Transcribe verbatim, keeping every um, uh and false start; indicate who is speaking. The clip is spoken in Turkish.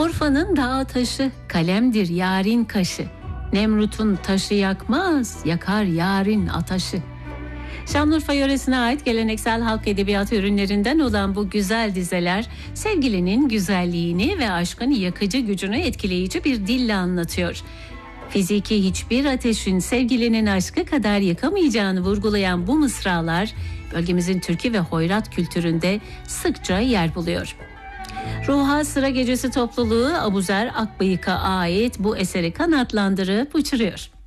Speaker 1: Urfa'nın dağı taşı, kalemdir yarin kaşı. Nemrut'un taşı yakmaz, yakar yarin ataşı. Şanlıurfa yöresine ait geleneksel halk edebiyatı ürünlerinden olan bu güzel dizeler, sevgilinin güzelliğini ve aşkın yakıcı gücünü etkileyici bir dille anlatıyor. Fiziki hiçbir ateşin sevgilinin aşkı kadar yakamayacağını vurgulayan bu mısralar, bölgemizin türkü ve hoyrat kültüründe sıkça yer buluyor. Ruha Sıra Gecesi topluluğu Abuzer Akbıyık'a ait bu eseri kanatlandırıp uçuruyor.